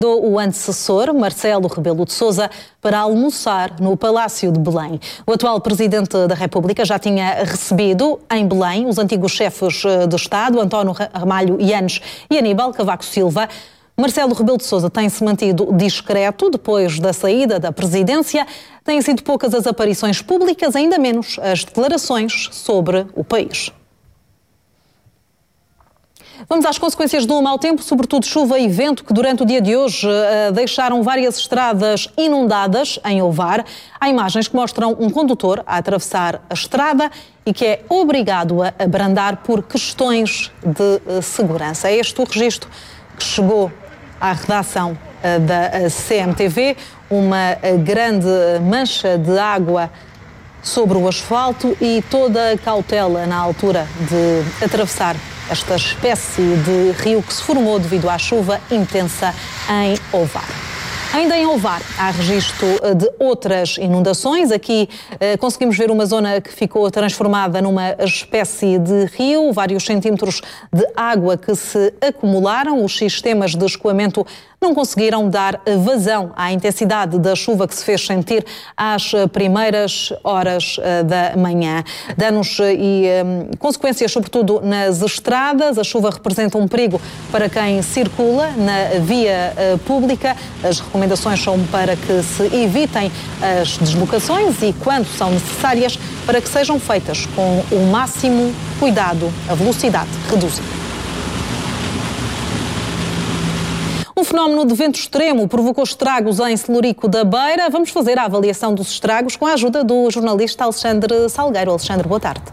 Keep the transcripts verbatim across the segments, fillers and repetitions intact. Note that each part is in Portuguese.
O antecessor, Marcelo Rebelo de Sousa, para almoçar no Palácio de Belém. O atual Presidente da República já tinha recebido em Belém os antigos chefes de Estado, António Ramalho Yanes e Aníbal Cavaco Silva. Marcelo Rebelo de Sousa tem-se mantido discreto depois da saída da presidência. Têm sido poucas as aparições públicas, ainda menos as declarações sobre o país. Vamos às consequências do mau tempo, sobretudo chuva e vento, que durante o dia de hoje uh, deixaram várias estradas inundadas em Ovar. Há imagens que mostram um condutor a atravessar a estrada e que é obrigado a abrandar por questões de uh, segurança. É este o registro que chegou à redação uh, da uh, C M T V, uma uh, grande mancha de água sobre o asfalto e toda a cautela na altura de atravessar esta espécie de rio que se formou devido à chuva intensa em Ovar. Ainda em Ovar, há registro de outras inundações. Aqui eh, conseguimos ver uma zona que ficou transformada numa espécie de rio, vários centímetros de água que se acumularam. Os sistemas de escoamento não conseguiram dar vazão à intensidade da chuva que se fez sentir às primeiras horas da manhã. Danos e um, consequências, sobretudo nas estradas. A chuva representa um perigo para quem circula na via uh, pública. As recomendações são para que se evitem as deslocações e, quando são necessárias, para que sejam feitas com o máximo cuidado, a velocidade reduzida. Um fenómeno de vento extremo provocou estragos em Celurico da Beira. Vamos fazer a avaliação dos estragos com a ajuda do jornalista Alexandre Salgueiro. Alexandre, boa tarde.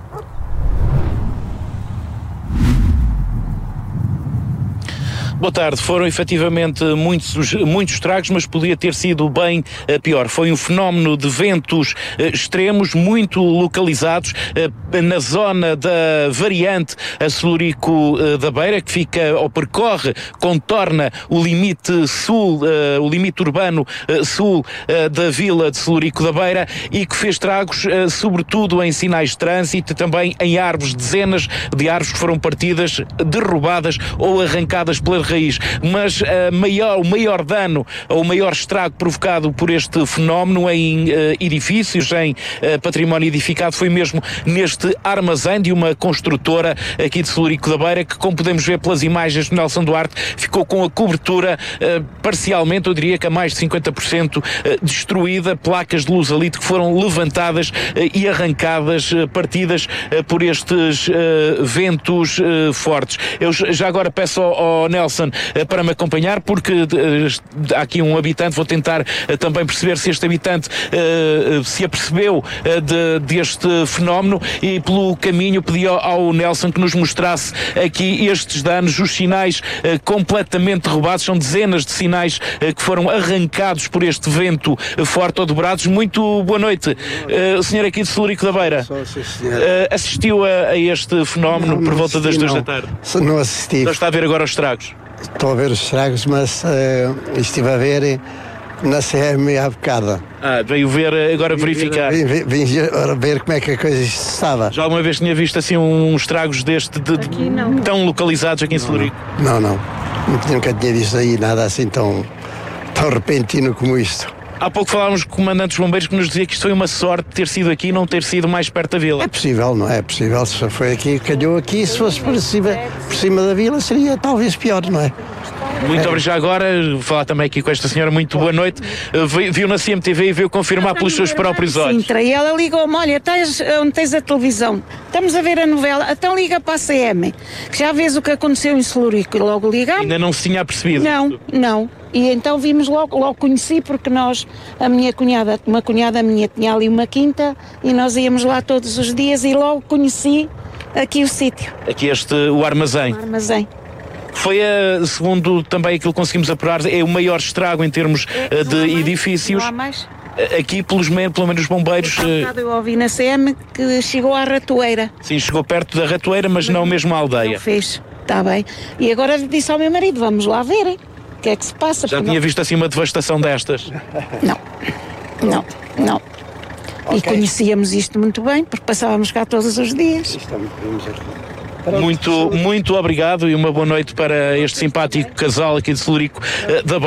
Boa tarde. Foram efetivamente muitos, muitos estragos, mas podia ter sido bem uh, pior. Foi um fenómeno de ventos uh, extremos, muito localizados, uh, na zona da variante a Celurico uh, da Beira, que fica ou percorre, contorna o limite sul, uh, o limite urbano uh, sul uh, da vila de Celurico da Beira, e que fez estragos, uh, sobretudo em sinais de trânsito, também em árvores, dezenas de árvores que foram partidas, derrubadas ou arrancadas pela raiz. Mas uh, maior, o maior dano, ou o maior estrago provocado por este fenómeno em uh, edifícios, em uh, património edificado, foi mesmo neste armazém de uma construtora aqui de Celurico da Beira, que, como podemos ver pelas imagens do Nelson Duarte, ficou com a cobertura uh, parcialmente, eu diria que a mais de cinquenta por cento uh, destruída, placas de luz alito que foram levantadas uh, e arrancadas, uh, partidas uh, por estes uh, ventos uh, fortes. Eu já agora peço ao, ao Nelson para me acompanhar, porque uh, há aqui um habitante, vou tentar uh, também perceber se este habitante uh, se apercebeu uh, de, deste fenómeno, e pelo caminho pedi ao, ao Nelson que nos mostrasse aqui estes danos, os sinais uh, completamente derrubados. São dezenas de sinais uh, que foram arrancados por este vento uh, forte ou dobrados. Muito boa noite. Uh, o senhor aqui de Celurico da Beira uh, assistiu a, a este fenómeno não, por volta assisti, das duas da tarde? Não assisti. Então está a ver agora os estragos? Estou a ver os estragos, mas uh, estive a ver na C M há bocado. Ah, veio ver, agora vim verificar. Vim, vim, vim ver como é que a coisa estava. Já alguma vez tinha visto assim uns estragos deste, de, aqui não. tão localizados aqui em Celurico? Não, não. Nunca tinha visto aí nada assim tão, tão repentino como isto. Há pouco falávamos com o comandante dos bombeiros, que nos dizia que isto foi uma sorte ter sido aqui e não ter sido mais perto da vila. É possível, não é? É possível. Se foi aqui, calhou aqui, se fosse por cima, por cima da vila, seria talvez pior, não é? Muito obrigado. Já agora, vou falar também aqui com esta senhora, muito boa noite. Viu na C M T V e veio confirmar pelos seus próprios olhos. Sim, e ela ligou-me: olha, tens, onde tens a televisão? Estamos a ver a novela, então liga para a C M, que já vês o que aconteceu em Celurico. E logo ligamos. Ainda não se tinha apercebido? Não, não. E então vimos logo, logo conheci, porque nós, a minha cunhada, uma cunhada minha tinha ali uma quinta e nós íamos lá todos os dias e logo conheci aqui o sítio. Aqui este, o armazém. O armazém. Foi, a, segundo também aquilo que conseguimos apurar, é o maior estrago em termos é, de mais, edifícios. Não há mais? Aqui, pelos menos, pelo menos os bombeiros... Eu ouvi na C M que chegou à Ratoeira. Sim, chegou perto da Ratoeira, mas não mesmo à aldeia. Não fez, está bem. E agora disse ao meu marido: vamos lá ver, hein? O que é que se passa? Já tinha não... visto assim uma devastação destas? Não, não, não. Okay. E conhecíamos isto muito bem, porque passávamos cá todos os dias. Muito, muito obrigado e uma boa noite para este simpático casal aqui de Celurico da Beira.